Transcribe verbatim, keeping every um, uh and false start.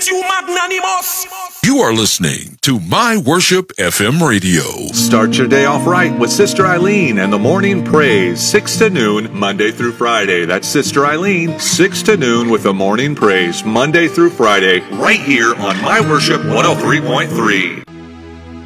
present you Magnanimous. You are listening to My Worship F M Radio. Start your day off right with Sister Eileen and the Morning Praise, six to noon, Monday through Friday. That's Sister Eileen, six to noon with the Morning Praise, Monday through Friday, right here on My Worship one oh three point three.